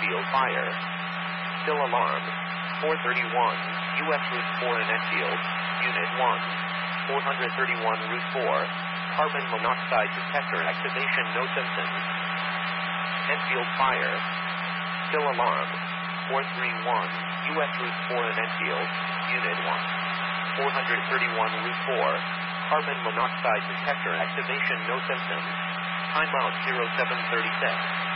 Enfield fire. Still alarm. 431, U.S. Route 4 in Enfield, Unit 1. 431 Route 4, carbon monoxide detector activation, no symptoms. Enfield fire. Still alarm. 431, U.S. Route 4 in Enfield, Unit 1. 431 Route 4, carbon monoxide detector activation, no symptoms. Timeout 0736.